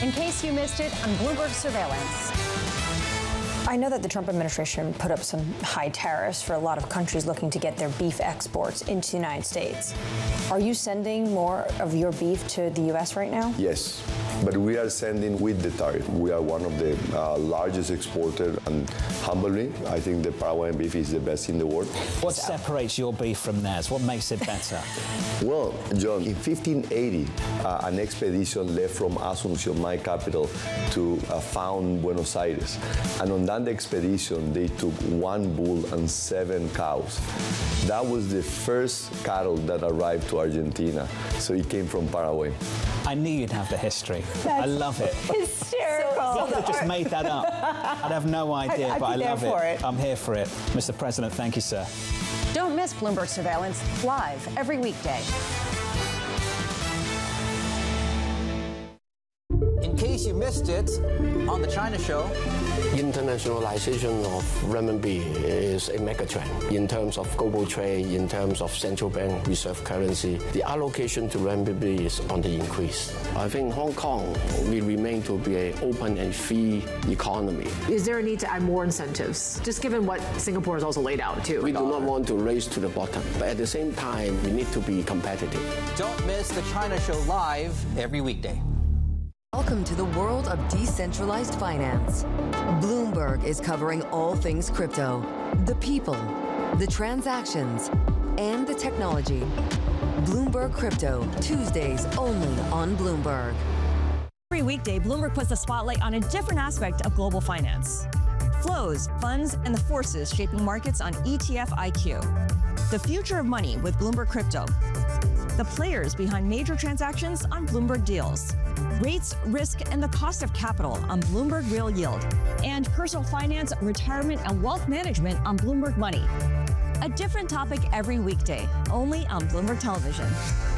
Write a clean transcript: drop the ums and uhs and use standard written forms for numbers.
in case you missed it on Bloomberg Surveillance. I know that the Trump administration put up some high tariffs for a lot of countries looking to get their beef exports into the United States. Are you sending more of your beef to the U.S. right now? Yes, but we are sending with the tariff. We are one of the largest exporters, and humbly, I think the Paraguayan beef is the best in the world. What separates your beef from theirs? What makes it better? Well, John, in 1580, an expedition left from Asunción, my capital, to found Buenos Aires. And on that expedition, they took 1 bull and 7 cows. That was the first cattle that arrived to Argentina. So it came from Paraguay. I knew you'd have the history. I love it. Hysterical. I could have just made that up. I'd have no idea, but I love it. I'm here for it. Mr. President, thank you, sir. Don't miss Bloomberg Surveillance live every weekday. In case you missed it, on The China Show. Internationalization of renminbi is a megatrend in terms of global trade, in terms of central bank reserve currency. The allocation to renminbi is on the increase. I think Hong Kong will remain to be an open and free economy. Is there a need to add more incentives, just given what Singapore has also laid out too? We do not want to race to the bottom, but at the same time, we need to be competitive. Don't miss The China Show live every weekday. Welcome to the world of decentralized finance. Bloomberg is covering all things crypto, the people, the transactions, and the technology. Bloomberg Crypto, Tuesdays only on Bloomberg. Every weekday, Bloomberg puts the spotlight on a different aspect of global finance. Flows, funds, and the forces shaping markets on ETF IQ. The future of money with Bloomberg Crypto. The players behind major transactions on Bloomberg Deals. Rates, risk, and the cost of capital on Bloomberg Real Yield. And personal finance, retirement, and wealth management on Bloomberg Money. A different topic every weekday, only on Bloomberg Television.